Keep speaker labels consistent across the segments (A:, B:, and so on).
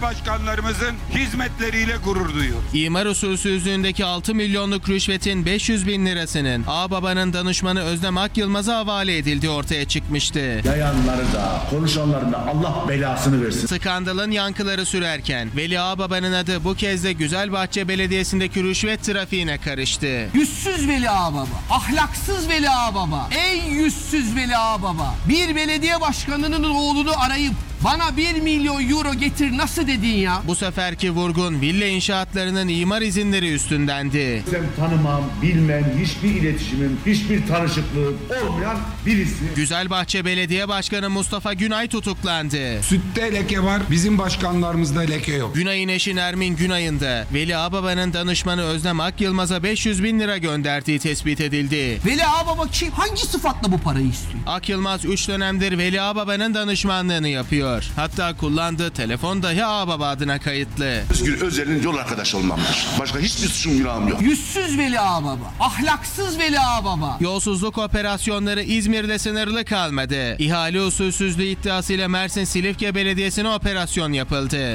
A: belediye başkanlarımızın hizmetleriyle gurur duyuyoruz.
B: İmar usulsüzlüğündeki 6 milyonluk rüşvetin 500 bin lirasının Ağbaba'nın danışmanı Özlem Akyılmaz'a havale edildiği ortaya çıkmıştı.
C: Yayanları da, konuşanların da Allah belasını versin.
B: Skandalın yankıları sürerken Veli Ağbaba'nın adı bu kez de Güzelbahçe Belediyesi'ndeki rüşvet trafiğine karıştı.
D: Yüzsüz Veli Ağababa, ahlaksız Veli Ağababa, ey yüzsüz Veli Ağababa. Bir belediye başkanının oğlunu arayıp bana 1 milyon euro getir nasıl dedin ya?
B: Bu seferki vurgun villa inşaatlarının imar izinleri üstündendi.
C: Sen tanımam, bilmem, hiçbir iletişimim, hiçbir tanışıklığım olmayan birisi.
B: Güzelbahçe Belediye Başkanı Mustafa Günay tutuklandı.
A: Sütte leke var, bizim başkanlarımızda leke yok.
B: Günay'ın eşi Nermin Günay'ın da Veli Ağbaba'nın danışmanı Özlem Akyılmaz'a 500 bin lira gönderdiği tespit edildi.
D: Veli Ağababa kim? Hangi sıfatla bu parayı istiyor?
B: Akyılmaz 3 dönemdir Veli Ağbaba'nın danışmanlığını yapıyor. Hatta kullandığı telefon dahi Ağbaba adına kayıtlı.
E: Özgür Özel'in yol arkadaşı olmamdır. Başka hiçbir suçum günahım yok.
D: Yüzsüz Veli Ağababa, ahlaksız Veli Ağababa.
B: Yolsuzluk operasyonları İzmir'de sınırlı kalmadı. İhale usulsüzlüğü iddiasıyla Mersin Silifke Belediyesi'ne operasyon yapıldı.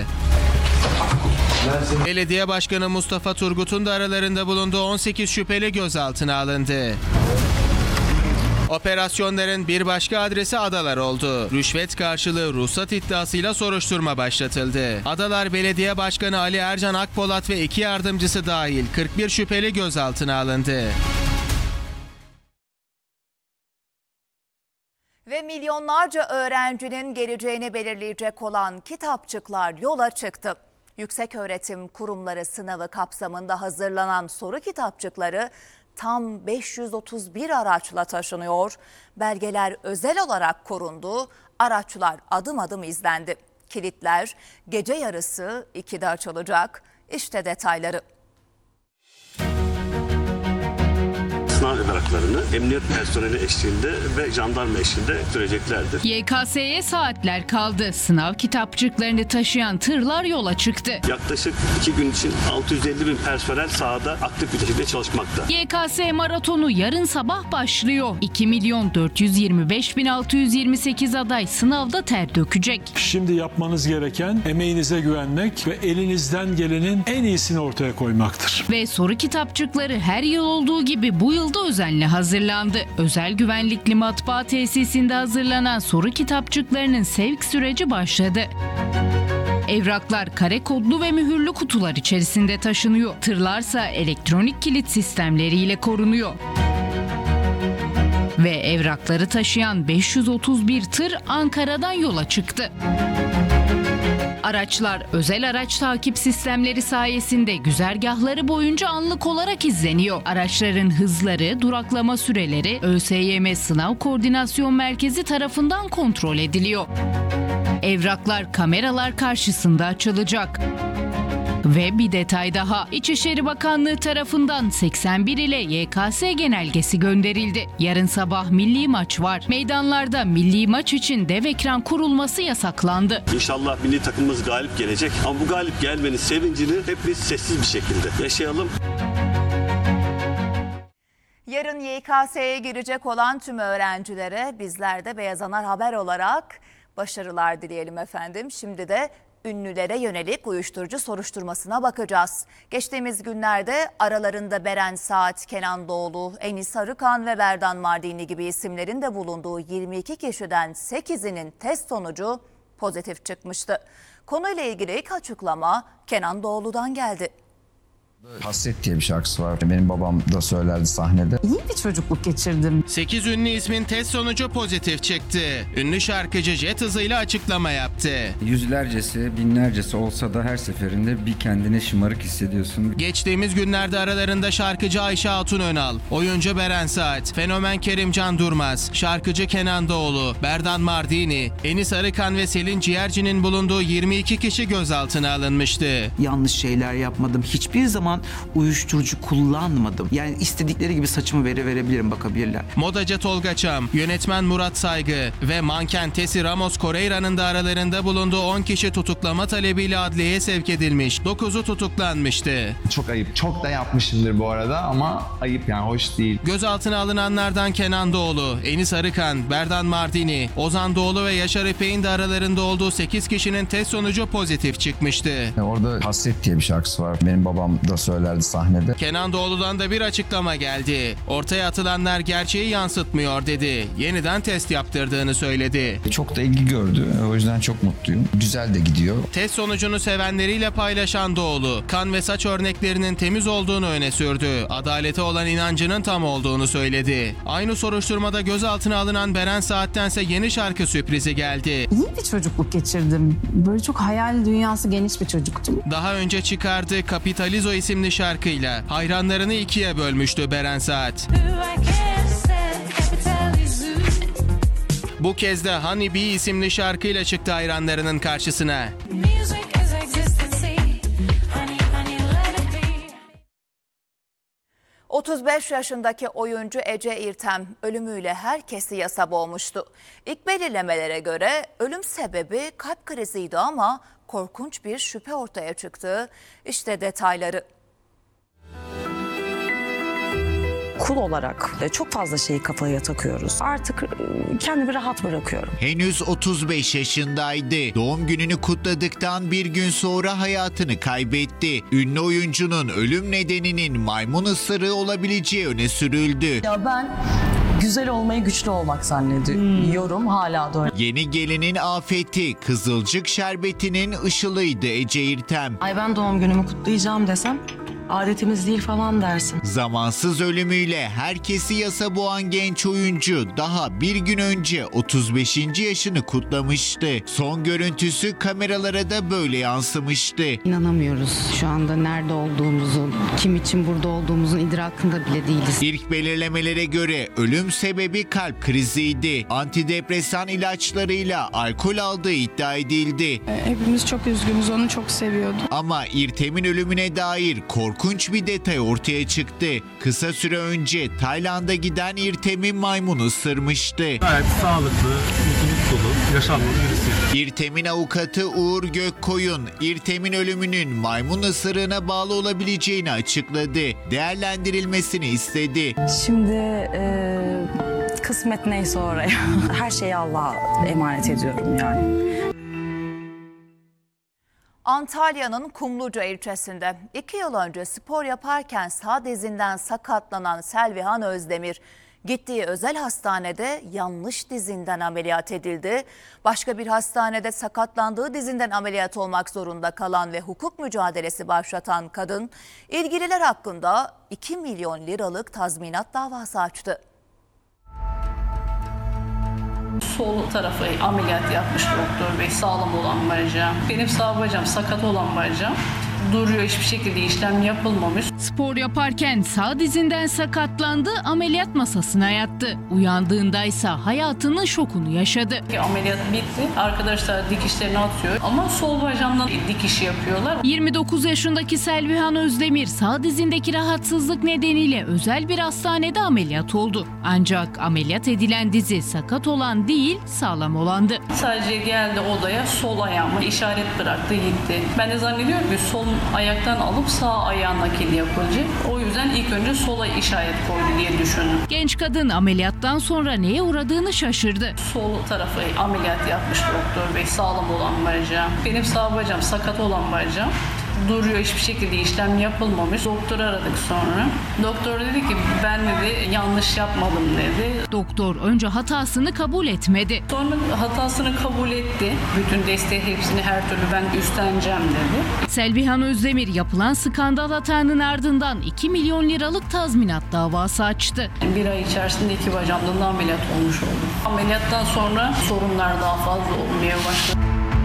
B: Belediye Başkanı Mustafa Turgut'un da aralarında bulunduğu 18 şüpheli gözaltına alındı. Operasyonların bir başka adresi Adalar oldu. Rüşvet karşılığı ruhsat iddiasıyla soruşturma başlatıldı. Adalar Belediye Başkanı Ali Ercan Akpolat ve 2 yardımcısı dahil 41 şüpheli gözaltına alındı.
F: Ve milyonlarca öğrencinin geleceğini belirleyecek olan kitapçıklar yola çıktı. Yükseköğretim kurumları sınavı kapsamında hazırlanan soru kitapçıkları tam 531 araçla taşınıyor. Belgeler özel olarak korundu. Araçlar adım adım izlendi. Kilitler gece yarısı 2'de açılacak. İşte detayları.
G: Sınav evraklarını emniyet personeli eşliğinde ve jandarma eşliğinde süreceklerdir.
H: YKS'ye saatler kaldı. Sınav kitapçıklarını taşıyan tırlar yola çıktı.
G: Yaklaşık 2 gün için 650 bin personel sahada aktif bir şekilde çalışmakta.
H: YKS maratonu yarın sabah başlıyor. 2.425.628 aday sınavda ter dökecek.
I: Şimdi yapmanız gereken emeğinize güvenmek ve elinizden gelenin en iyisini ortaya koymaktır.
H: Ve soru kitapçıkları her yıl olduğu gibi bu yılda özenle hazırlandı. Özel güvenlikli matbaa tesisinde hazırlanan soru kitapçıklarının sevk süreci başladı. Evraklar kare kodlu ve mühürlü kutular içerisinde taşınıyor. Tırlarsa elektronik kilit sistemleriyle korunuyor. Ve evrakları taşıyan 531 tır Ankara'dan yola çıktı. Araçlar özel araç takip sistemleri sayesinde güzergahları boyunca anlık olarak izleniyor. Araçların hızları, duraklama süreleri ÖSYM Sınav Koordinasyon Merkezi tarafından kontrol ediliyor. Evraklar kameralar karşısında açılacak. Ve bir detay daha. İçişleri Bakanlığı tarafından 81 ile YKS genelgesi gönderildi. Yarın sabah milli maç var. Meydanlarda milli maç için dev ekran kurulması yasaklandı.
G: İnşallah milli takımımız galip gelecek. Ama bu galip gelmenin sevincini hepimiz sessiz bir şekilde yaşayalım.
F: Yarın YKS'ye girecek olan tüm öğrencilere bizler de Beyaz Anar Haber olarak başarılar dileyelim efendim. Şimdi de ünlülere yönelik uyuşturucu soruşturmasına bakacağız. Geçtiğimiz günlerde aralarında Beren Saat, Kenan Doğulu, Enis Arıkan ve Berdan Mardini gibi isimlerin de bulunduğu 22 kişiden 8'inin test sonucu pozitif çıkmıştı. Konuyla ilgili ilk açıklama Kenan Doğulu'dan geldi.
J: Hasret diye bir şarkısı var. Benim babam da söylerdi sahnede.
K: İyi bir çocukluk geçirdim.
B: 8 ünlü ismin test sonucu pozitif çıktı. Ünlü şarkıcı jet hızıyla açıklama yaptı.
L: Yüzlercesi, binlercesi olsa da her seferinde bir kendine şımarık hissediyorsun.
B: Geçtiğimiz günlerde aralarında şarkıcı Ayşe Hatun Önal, oyuncu Beren Saat, fenomen Kerimcan Durmaz, şarkıcı Kenan Doğulu, Berdan Mardini, Enis Arıkan ve Selin Ciğerci'nin bulunduğu 22 kişi gözaltına alınmıştı.
K: Yanlış şeyler yapmadım. Hiçbir zaman zaman uyuşturucu kullanmadım. Yani istedikleri gibi saçımı verebilirim, bakabilirler.
B: Modacı Tolga Çam, yönetmen Murat Saygı ve manken Tesi Ramos Correira'nın da aralarında bulunduğu 10 kişi tutuklama talebiyle adliyeye sevk edilmiş. 9'u tutuklanmıştı.
J: Çok ayıp. Çok da yapmışımdır bu arada ama ayıp yani, hoş değil.
B: Gözaltına alınanlardan Kenan Doğulu, Enis Arıkan, Berdan Mardini, Ozan Doğulu ve Yaşar İpek'in de aralarında olduğu 8 kişinin test sonucu pozitif çıkmıştı.
J: Orada Hasret diye bir şarkısı var. Benim babam da söylerdi sahnede.
B: Kenan Doğulu'dan da bir açıklama geldi. Ortaya atılanlar gerçeği yansıtmıyor dedi. Yeniden test yaptırdığını söyledi.
J: Çok da ilgi gördü. O yüzden çok mutluyum. Güzel de gidiyor.
B: Test sonucunu sevenleriyle paylaşan Doğulu, kan ve saç örneklerinin temiz olduğunu öne sürdü. Adalete olan inancının tam olduğunu söyledi. Aynı soruşturmada gözaltına alınan Beren Saat'tense yeni şarkı sürprizi geldi.
M: İyi bir çocukluk geçirdim. Böyle çok hayal dünyası geniş bir çocuktum.
B: Daha önce çıkardığı Kapitalizo isimli şarkıyla hayranlarını ikiye bölmüştü Beren Saat. Bu kez de Honey Bee isimli şarkıyla çıktı hayranlarının karşısına.
F: 35 yaşındaki oyuncu Ece İrtem ölümüyle herkesi yasa boğmuştu. İlk belirlemelere göre ölüm sebebi kalp kriziydi ama korkunç bir şüphe ortaya çıktı. İşte detayları.
N: Kul olarak çok fazla şeyi kafaya takıyoruz. Artık kendimi rahat bırakıyorum.
O: Henüz 35 yaşındaydı. Doğum gününü kutladıktan bir gün sonra hayatını kaybetti. Ünlü oyuncunun ölüm nedeninin maymun ısırığı olabileceği öne sürüldü.
N: Ya ben güzel olmayı güçlü olmak zannediyorum. Hala da öyle.
O: Yeni gelinin afeti Kızılcık şerbetinin ışılıydı Ece İrtem.
N: Ay ben doğum günümü kutlayacağım desem adetimiz değil falan dersin.
O: Zamansız ölümüyle herkesi yasa boğan genç oyuncu daha bir gün önce 35. yaşını kutlamıştı. Son görüntüsü kameralara da böyle yansımıştı.
M: İnanamıyoruz şu anda nerede olduğumuzun, kim için burada olduğumuzun idrakında bile değiliz.
O: İlk belirlemelere göre ölüm sebebi kalp kriziydi. Antidepresan ilaçlarıyla alkol aldığı iddia edildi.
M: Hepimiz çok üzgünüz, onu çok seviyordum.
O: Ama İrtem'in ölümüne dair korkunç bir detay ortaya çıktı. Kısa süre önce Tayland'a giden İrtem'i maymun ısırmıştı.
P: Gayet sağlıklı, mutluluk dolu, yaşamlı birisi.
O: İrtem'in avukatı Uğur Gökkoyun, İrtem'in ölümünün maymun ısırığına bağlı olabileceğini açıkladı. Değerlendirilmesini istedi.
N: Şimdi kısmet neyse oraya. Her şeyi Allah'a emanet ediyorum yani.
F: Antalya'nın Kumluca ilçesinde 2 yıl önce spor yaparken sağ dizinden sakatlanan Selvihan Özdemir gittiği özel hastanede yanlış dizinden ameliyat edildi. Başka bir hastanede sakatlandığı dizinden ameliyat olmak zorunda kalan ve hukuk mücadelesi başlatan kadın ilgililer hakkında 2 milyon liralık tazminat davası açtı.
Q: Sol tarafı ameliyat yapmış doktor bey, sağlam olan bacağım. Benim sağ bacağım sakat olan bacağım. Duruyor, hiçbir şekilde işlem yapılmamış.
H: Spor yaparken sağ dizinden sakatlandı, ameliyat masasına yattı. Uyandığındaysa hayatının şokunu yaşadı.
Q: Ameliyat bitti. Arkadaşlar dikişlerini atıyor ama sol bacağımdan dikiş yapıyorlar.
H: 29 yaşındaki Selvihan Özdemir sağ dizindeki rahatsızlık nedeniyle özel bir hastanede ameliyat oldu. Ancak ameliyat edilen dizi sakat olan değil, sağlam olandı.
Q: Sadece geldi odaya, sol ayağıma işaret bıraktı gitti. Ben de zannediyorum ki sol ayaktan alıp sağ ayağın nakili yapılacak. O yüzden ilk önce sola işaret koydu diye düşündüm.
H: Genç kadın ameliyattan sonra neye uğradığını şaşırdı.
Q: Sol tarafı ameliyat yapmış doktor bey, sağlam olan bacağım. Benim sağ bacağım sakat olan bacağım. Duruyor, hiçbir şekilde işlem yapılmamış. Doktor aradık sonra. Doktor dedi ki ben dedi yanlış yapmadım dedi.
H: Doktor önce hatasını kabul etmedi.
Q: Sonra hatasını kabul etti. Bütün desteği hepsini her türlü ben üstleneceğim dedi.
H: Selvihan Özdemir yapılan skandal hatanın ardından 2 milyon liralık tazminat davası açtı.
Q: Bir ay içerisinde 2 bacağımdan da ameliyat olmuş oldum. Ameliyattan sonra sorunlar daha fazla olmaya başladı.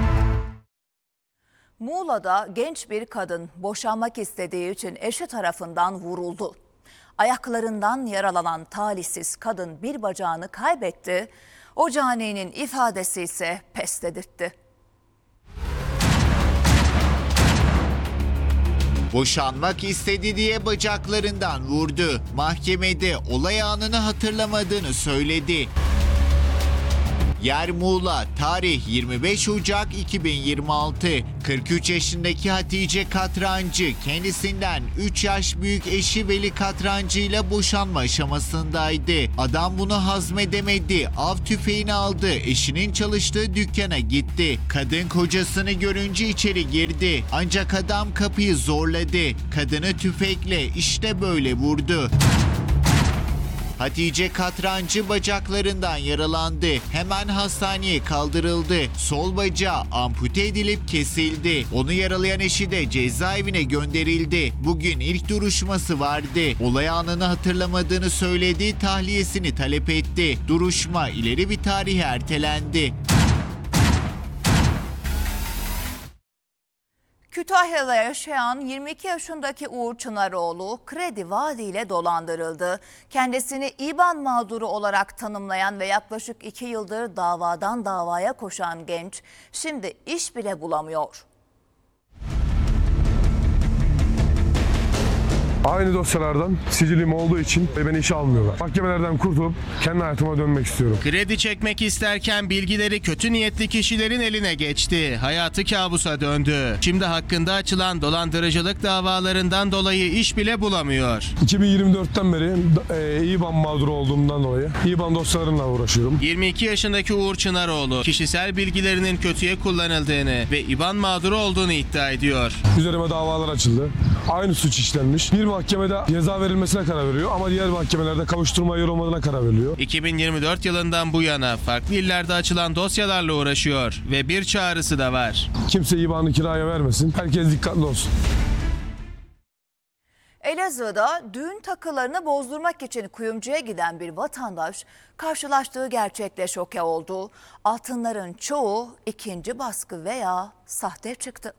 F: Muğla'da genç bir kadın boşanmak istediği için eşi tarafından vuruldu. Ayaklarından yaralanan talihsiz kadın bir bacağını kaybetti. O caninin ifadesi ise pes dedirtti.
O: Boşanmak istedi diye bacaklarından vurdu. Mahkemede olay anını hatırlamadığını söyledi. Yer Muğla, tarih 25 Ocak 2026. 43 yaşındaki Hatice Katrancı kendisinden 3 yaş büyük eşi Veli Katrancı ile boşanma aşamasındaydı. Adam bunu hazmedemedi. Av tüfeğini aldı. Eşinin çalıştığı dükkana gitti. Kadın kocasını görünce içeri girdi. Ancak adam kapıyı zorladı. Kadını tüfekle işte böyle vurdu. Hatice Katrancı bacaklarından yaralandı. Hemen hastaneye kaldırıldı. Sol bacağı ampute edilip kesildi. Onu yaralayan eşi de cezaevine gönderildi. Bugün ilk duruşması vardı. Olay anını hatırlamadığını söyledi, tahliyesini talep etti. Duruşma ileri bir tarihe ertelendi.
F: Kütahya'da yaşayan 22 yaşındaki Uğur Çınaroğlu kredi vaadiyle dolandırıldı. Kendisini İBAN mağduru olarak tanımlayan ve yaklaşık 2 yıldır davadan davaya koşan genç şimdi iş bile bulamıyor.
R: Aynı dosyalardan sicilim olduğu için beni işe almıyorlar. Mahkemelerden kurtulup kendi hayatıma dönmek istiyorum.
B: Kredi çekmek isterken bilgileri kötü niyetli kişilerin eline geçti. Hayatı kabusa döndü. Şimdi hakkında açılan dolandırıcılık davalarından dolayı iş bile bulamıyor.
R: 2024'ten beri İBAN mağduru olduğumdan dolayı İBAN dosyalarımla uğraşıyorum.
B: 22 yaşındaki Uğur Çınaroğlu kişisel bilgilerinin kötüye kullanıldığını ve İBAN mağduru olduğunu iddia ediyor.
R: Üzerime davalar açıldı. Aynı suç işlenmiş. Bir mahkemede ceza verilmesine karar veriyor ama diğer mahkemelerde kavuşturma yer olmadığına karar veriliyor.
B: 2024 yılından bu yana farklı illerde açılan dosyalarla uğraşıyor ve bir çağrısı da var.
R: Kimse İBAN'ı kiraya vermesin. Herkes dikkatli olsun.
F: Elazığ'da düğün takılarını bozdurmak için kuyumcuya giden bir vatandaş karşılaştığı gerçekle şoke oldu. Altınların çoğu ikinci baskı veya sahte çıktı.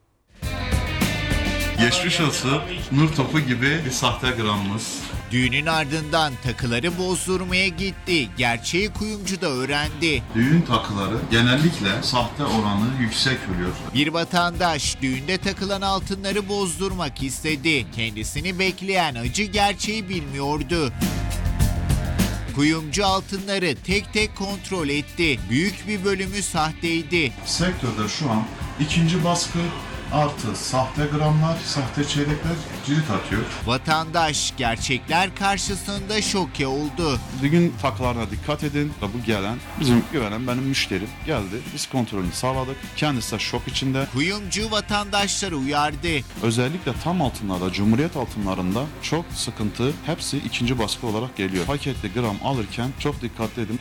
S: Geçmiş olsun, nur topu gibi bir sahte gramımız.
O: Düğünün ardından takıları bozdurmaya gitti. Gerçeği kuyumcu da öğrendi.
S: Düğün takıları genellikle sahte oranı yüksek oluyor.
O: Bir vatandaş düğünde takılan altınları bozdurmak istedi. Kendisini bekleyen acı gerçeği bilmiyordu. Kuyumcu altınları tek tek kontrol etti. Büyük bir bölümü sahteydi.
S: Sektörde şu an ikinci baskı artı sahte gramlar, sahte çeyrekler cirit atıyor.
O: Vatandaş gerçekler karşısında şoke oldu.
S: Düğün takılarına dikkat edin. Bu gelen, bizim güvenen benim müşterim geldi. Biz kontrolünü sağladık. Kendisi de şok içinde.
O: Kuyumcu vatandaşları uyardı.
S: Özellikle tam altınlarda, Cumhuriyet altınlarında çok sıkıntı. Hepsi ikinci baskı olarak geliyor. Paketli gram alırken çok dikkatli edin.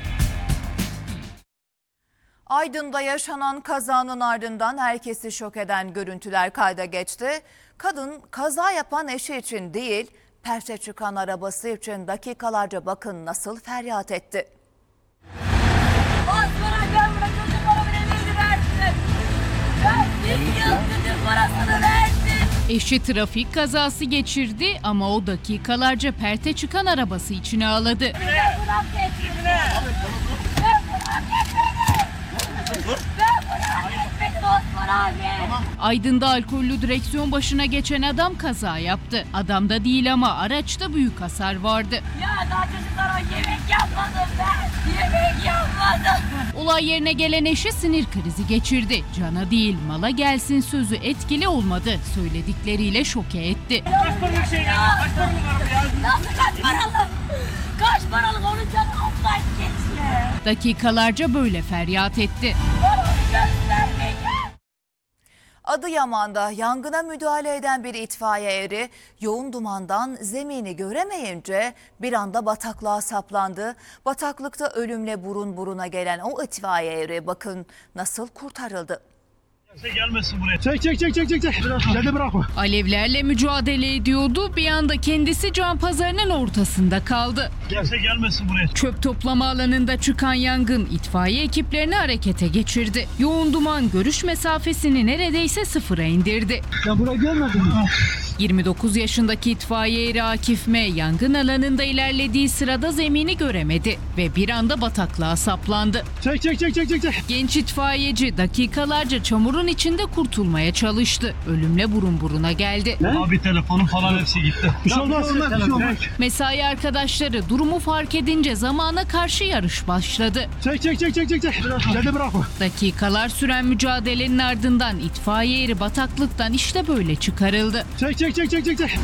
F: Aydın'da yaşanan kazanın ardından herkesi şok eden görüntüler kayda geçti. Kadın kaza yapan eşi için değil, perse çıkan arabası için dakikalarca bakın nasıl feryat etti.
H: Eşi trafik kazası geçirdi ama o dakikalarca perte çıkan arabası için ağladı. Aydın'da alkollü direksiyon başına geçen adam kaza yaptı. Adamda değil ama araçta büyük hasar vardı.
T: Ya daha çocuklara yemek yapmadım ben. Yemek yapmadım.
H: Olay yerine gelen eşi sinir krizi geçirdi. Cana değil mala gelsin sözü etkili olmadı. Söyledikleriyle şoke etti.
T: Kaç paralık şey ya? Kaç paralık araba ya? Nasıl kaç paralık? Kaç paralık onun canı offline geçti.
H: Dakikalarca böyle feryat etti.
F: Adıyaman'da yangına müdahale eden bir itfaiye eri yoğun dumandan zemini göremeyince bir anda bataklığa saplandı. Bataklıkta ölümle burun buruna gelen o itfaiye eri bakın nasıl kurtarıldı.
P: Gelmesin buraya. Çek. Nerede bırakma.
H: Alevlerle mücadele ediyordu. Bir anda kendisi can pazarının ortasında kaldı.
P: Gelse gelmesin buraya.
H: Çöp toplama alanında çıkan yangın itfaiye ekiplerini harekete geçirdi. Yoğun duman görüş mesafesini neredeyse sıfıra indirdi.
P: Ya buraya gelmedin mi?
H: 29 yaşındaki itfaiye eri Akif M. yangın alanında ilerlediği sırada zemini göremedi ve bir anda bataklığa saplandı.
P: Çek.
H: Genç itfaiyeci dakikalarca çamurun Tırın içinde kurtulmaya çalıştı. Ölümle burun buruna geldi.
P: Abi telefonum falan hepsi gitti. Bir şey olmaz.
H: Mesai arkadaşları durumu fark edince zamana karşı yarış başladı.
P: Çek. Dede bırakma.
H: Dakikalar süren mücadelenin ardından itfaiye eri bataklıktan işte böyle çıkarıldı.
P: Çek.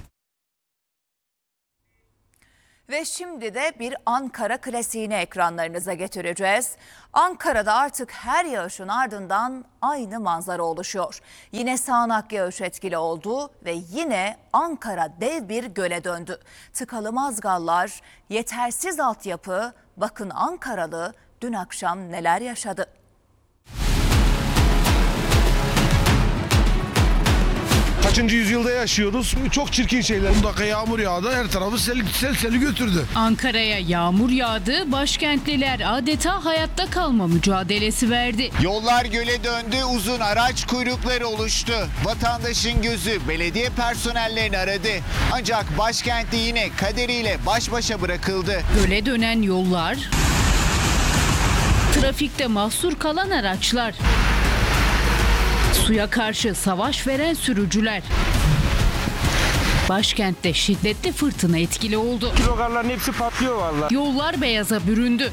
F: Ve şimdi de bir Ankara klasiğini ekranlarınıza getireceğiz. Ankara'da artık her yağışın ardından aynı manzara oluşuyor. Yine sağanak yağış etkili oldu ve yine Ankara dev bir göle döndü. Tıkalı mazgallar, yetersiz altyapı, bakın Ankaralı dün akşam neler yaşadı.
R: Kaçıncı yüzyılda yaşıyoruz? Çok çirkin şeyler. 10 dakika yağmur yağdı, her tarafı sel götürdü.
H: Ankara'ya yağmur yağdı, başkentliler adeta hayatta kalma mücadelesi verdi.
O: Yollar göle döndü, uzun araç kuyrukları oluştu. Vatandaşın gözü belediye personellerini aradı. Ancak başkentte yine kaderiyle baş başa bırakıldı.
H: Göle dönen yollar, trafikte mahsur kalan araçlar, suya karşı savaş veren sürücüler. Başkentte şiddetli fırtına etkili oldu.
R: Kilogarların hepsi patlıyor vallahi.
H: Yollar beyaza büründü.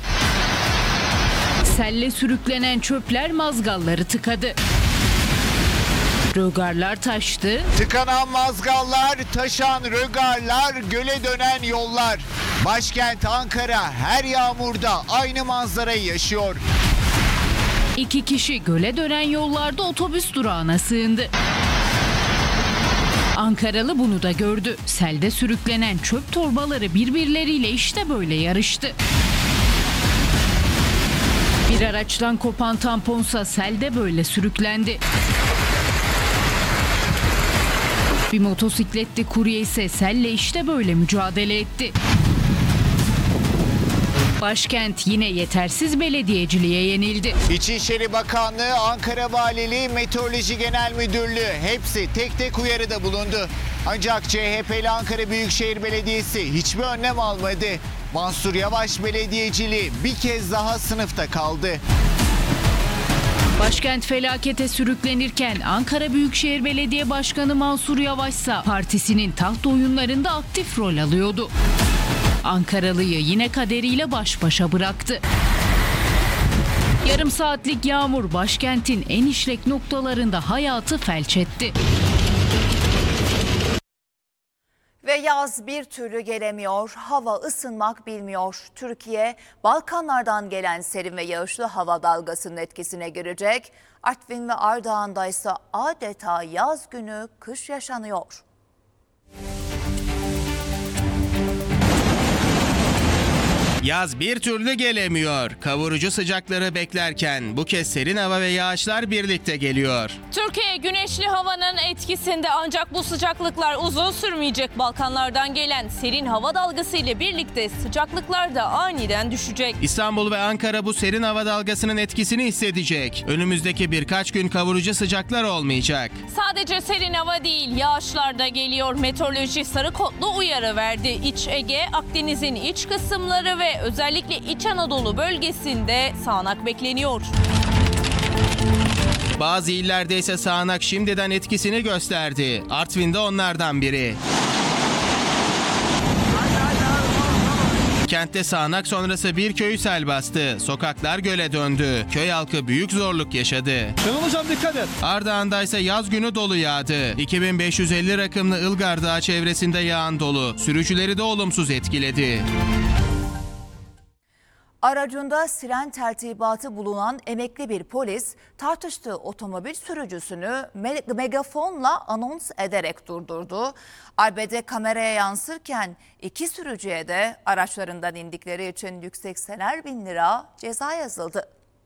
H: Selle sürüklenen çöpler mazgalları tıkadı. Rögarlar taştı.
O: Tıkanan mazgallar, taşan rögarlar, göle dönen yollar. Başkent Ankara her yağmurda aynı manzarayı yaşıyor.
H: 2 kişi göle dönen yollarda otobüs durağına sığındı. Ankaralı bunu da gördü. Selde sürüklenen çöp torbaları birbirleriyle işte böyle yarıştı. Bir araçtan kopan tamponsa selde böyle sürüklendi. Bir motosikletli kurye ise selle işte böyle mücadele etti. Başkent yine yetersiz belediyeciliğe yenildi.
O: İçişleri Bakanlığı, Ankara Valiliği, Meteoroloji Genel Müdürlüğü hepsi tek tek uyarıda bulundu. Ancak CHP'li Ankara Büyükşehir Belediyesi hiçbir önlem almadı. Mansur Yavaş belediyeciliği bir kez daha sınıfta kaldı.
H: Başkent felakete sürüklenirken Ankara Büyükşehir Belediye Başkanı Mansur Yavaş ise partisinin taht oyunlarında aktif rol alıyordu. Ankaralı'yı yine kaderiyle baş başa bıraktı. Yarım saatlik yağmur başkentin en işlek noktalarında hayatı felç etti.
F: Ve yaz bir türlü gelemiyor, hava ısınmak bilmiyor. Türkiye, Balkanlardan gelen serin ve yağışlı hava dalgasının etkisine girecek. Artvin ve Ardahan'da ise adeta yaz günü kış yaşanıyor.
B: Yaz bir türlü gelemiyor. Kavurucu sıcakları beklerken bu kez serin hava ve yağışlar birlikte geliyor.
U: Türkiye güneşli havanın etkisinde ancak bu sıcaklıklar uzun sürmeyecek. Balkanlardan gelen serin hava dalgası ile birlikte sıcaklıklar da aniden düşecek.
B: İstanbul ve Ankara bu serin hava dalgasının etkisini hissedecek. Önümüzdeki birkaç gün kavurucu sıcaklar olmayacak.
U: Sadece serin hava değil, yağışlar da geliyor. Meteoroloji sarı kodlu uyarı verdi. İç Ege, Akdeniz'in iç kısımları ve özellikle İç Anadolu bölgesinde sağanak bekleniyor.
B: Bazı illerde ise sağanak şimdiden etkisini gösterdi. Artvin'de onlardan biri. Kentte sağanak sonrası bir köyü sel bastı. Sokaklar göle döndü. Köy halkı büyük zorluk yaşadı.
P: Hocam dikkat et.
B: Ardahan'da ise yaz günü dolu yağdı. 2550 rakımlı Ilgar Dağı çevresinde yağan dolu sürücüleri de olumsuz etkiledi.
F: Aracında siren tertibatı bulunan emekli bir polis tartıştığı otomobil sürücüsünü megafonla anons ederek durdurdu. Arbede kameraya yansırken iki sürücüye de araçlarından indikleri için yüksekseler 1000 lira ceza yazıldı.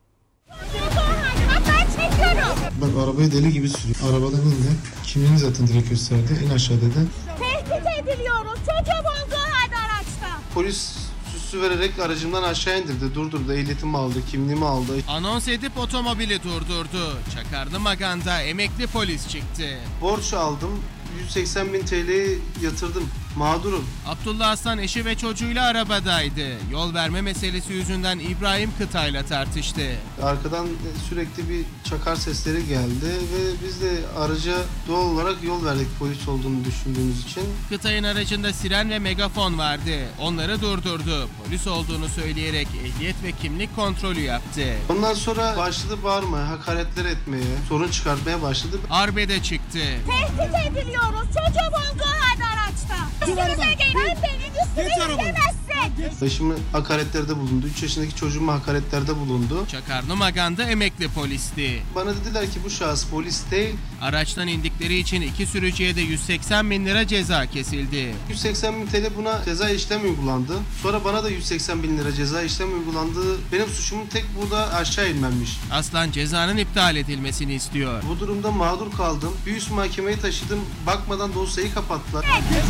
V: Bak arabayı deli gibi sürüyor. Arabadan indi. Kimliğini zaten direkt gösterdi. İn aşağı dedi.
T: Tehdit ediliyoruz. Çocuğum olduğu halde araçta.
V: Polis süsü vererek aracımdan aşağı indirdi. Durdurdu. Ehliyetimi aldı. Kimliğimi aldı.
B: Anons edip otomobili durdurdu. Çakarlı Magan'da emekli polis çıktı.
V: Borç aldım. 180.000 TL'yi yatırdım. mağdurum.
B: Abdullah Aslan eşi ve çocuğuyla arabadaydı. Yol verme meselesi yüzünden İbrahim Kıtay'la tartıştı.
V: Arkadan sürekli bir çakar sesleri geldi ve biz de araca doğal olarak yol verdik polis olduğunu düşündüğümüz için.
B: Kıtay'ın aracında siren ve megafon vardı. Onları durdurdu. Polis olduğunu söyleyerek ehliyet ve kimlik kontrolü yaptı.
V: Ondan sonra başladı bağırmaya, hakaretler etmeye, sorun çıkartmaya başladı.
B: Arbede çıktı.
T: Tehdit ediliyoruz. Çocuğum olduğu halde araçta. Üstünüze gelin. Benim üstüme gelemezsin.
V: Başımı hakaretlerde bulundu. 3 yaşındaki çocuğuma hakaretlerde bulundu.
B: Çakarlı Maganda emekli polisti.
V: Bana dediler ki bu şahıs polis değil.
B: Araçtan indikleri için iki sürücüye de 180 bin lira ceza kesildi.
V: 180 bin TL buna ceza işlem uygulandı. Sonra bana da 180 bin lira ceza işlem uygulandı. Benim suçumun tek burada aşağı inmemmiş.
B: Aslan cezanın iptal edilmesini istiyor.
V: Bu durumda mağdur kaldım. Bir üst mahkemeye taşıdım. Bakmadan dosyayı kapattılar.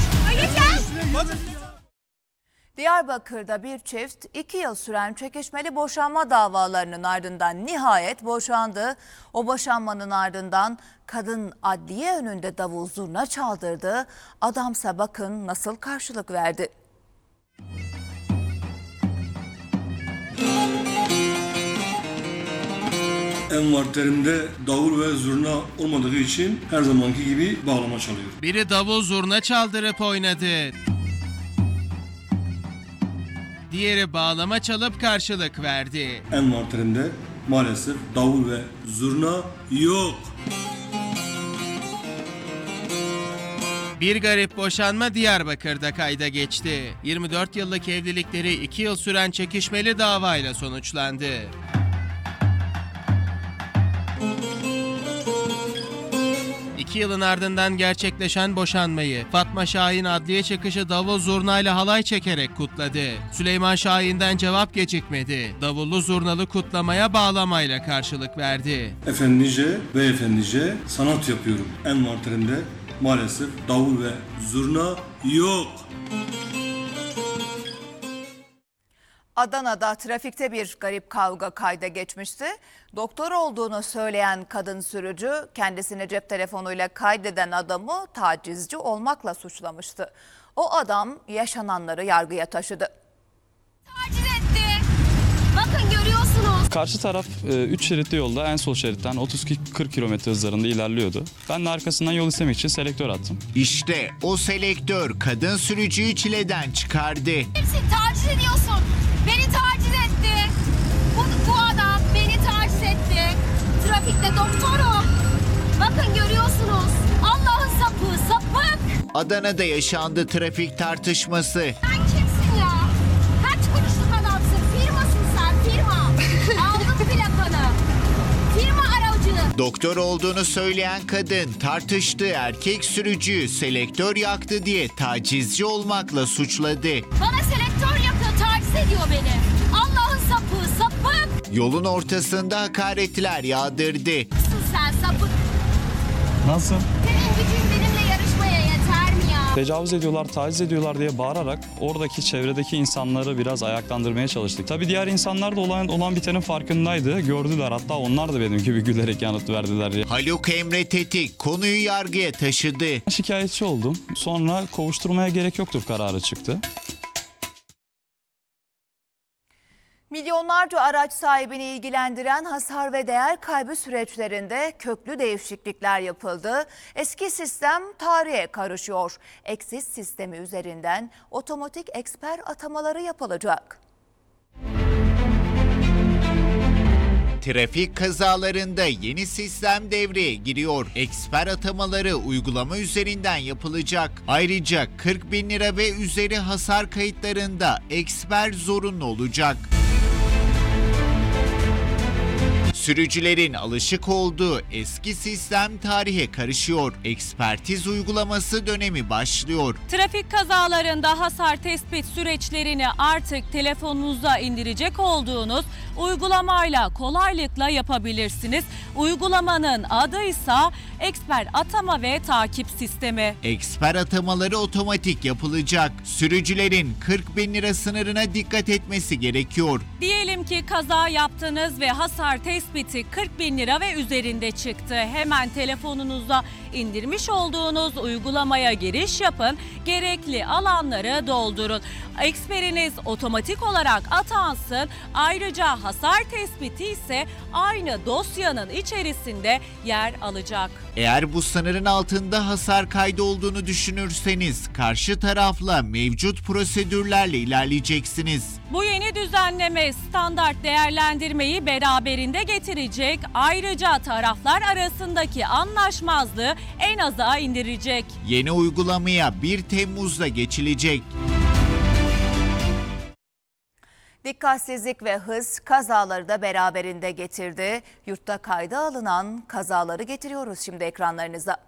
F: Diyarbakır'da bir çift 2 yıl süren çekişmeli boşanma davalarının ardından nihayet boşandı. O boşanmanın ardından kadın adliye önünde davul zurna çaldırdı. Adamsa bakın nasıl karşılık verdi.
P: Envanterimde davul ve zurna olmadığı için her zamanki gibi bağlama çalıyor.
B: Biri davul zurna çaldırıp oynadı. Diğeri bağlama çalıp karşılık verdi.
P: Envanterimde maalesef davul ve zurna yok.
B: Bir garip boşanma Diyarbakır'da kayda geçti. 24 yıllık evlilikleri 2 yıl süren çekişmeli davayla sonuçlandı. İki yılın ardından gerçekleşen boşanmayı Fatma Şahin adliye çıkışı davul zurnayla halay çekerek kutladı. Süleyman Şahin'den cevap gecikmedi. Davullu zurnalı kutlamaya bağlamayla karşılık verdi.
P: Efendice, beyefendice sanat yapıyorum. Envanterimde maalesef davul ve zurna yok.
F: Adana'da trafikte bir garip kavga kayda geçmişti. Doktor olduğunu söyleyen kadın sürücü kendisini cep telefonuyla kaydeden adamı tacizci olmakla suçlamıştı. O adam yaşananları yargıya taşıdı.
T: Taciz etti. Bakın görüyorsunuz.
A: Karşı taraf 3 şeritli yolda en sol şeritten 30-40 km hızlarında ilerliyordu. Ben de arkasından yol istemek için selektör attım.
O: İşte o selektör kadın sürücüyü çileden çıkardı.
T: Kimsin? Taciz ediyorsun. Beni taciz etti. Bu adam beni taciz etti. Trafikte doktorum. Bakın görüyorsunuz. Allah'ın sapı, sapık.
O: Adana'da yaşandı trafik tartışması.
T: Sen kimsin ya? Kaç kuruşluk adamsın? Firmasın sen, firma. Aldım plakanı. Firma aracı.
O: Doktor olduğunu söyleyen kadın tartıştığı erkek sürücüyü selektör yaktı diye tacizci olmakla suçladı.
T: Bana selektör yakıyor, taciz ediyor beni. Allah'ın sapı, sapık.
O: Yolun ortasında hakaretler yağdırdı.
T: Sen sapık.
A: Nasıl?
T: Senin gücün benimle yarışmaya yeter mi ya?
A: Tecavüz ediyorlar, taciz ediyorlar diye bağırarak oradaki çevredeki insanları biraz ayaklandırmaya çalıştık. Tabii diğer insanlar da olan bitenin farkındaydı. Gördüler, hatta onlar da benim gibi gülerek yanıt verdiler.
O: Haluk Emre Tetik konuyu yargıya taşıdı.
A: Şikayetçi oldum. Sonra kovuşturmaya gerek yoktur kararı çıktı.
F: Milyonlarca araç sahibini ilgilendiren hasar ve değer kaybı süreçlerinde köklü değişiklikler yapıldı. Eski sistem tarihe karışıyor. Eksiz sistemi üzerinden otomatik eksper atamaları yapılacak.
O: Trafik kazalarında yeni sistem devreye giriyor. Eksper atamaları uygulama üzerinden yapılacak. Ayrıca 40 bin lira ve üzeri hasar kayıtlarında eksper zorunlu olacak. Sürücülerin alışık olduğu eski sistem tarihe karışıyor. Ekspertiz uygulaması dönemi başlıyor.
U: Trafik kazalarında hasar tespit süreçlerini artık telefonunuza indirecek olduğunuz uygulamayla kolaylıkla yapabilirsiniz. Uygulamanın adı ise Eksper Atama ve Takip Sistemi.
O: Eksper atamaları otomatik yapılacak. Sürücülerin 40 bin lira sınırına dikkat etmesi gerekiyor.
U: Diyelim ki kaza yaptınız ve hasar tespit tespiti 40.000 lira ve üzerinde çıktı. Hemen telefonunuzda indirmiş olduğunuz uygulamaya giriş yapın, gerekli alanları doldurun. Eksperiniz otomatik olarak atansın. Ayrıca hasar tespiti ise aynı dosyanın içerisinde yer alacak.
O: Eğer bu sınırın altında hasar kaydı olduğunu düşünürseniz karşı tarafla mevcut prosedürlerle ilerleyeceksiniz.
U: Bu yeni düzenleme standart değerlendirmeyi beraberinde getirecek. Ayrıca taraflar arasındaki anlaşmazlığı en aza indirecek.
O: Yeni uygulamaya 1 Temmuz'da geçilecek.
F: Dikkatsizlik ve hız kazaları da beraberinde getirdi. Yurtta kayda alınan kazaları getiriyoruz şimdi ekranlarınıza.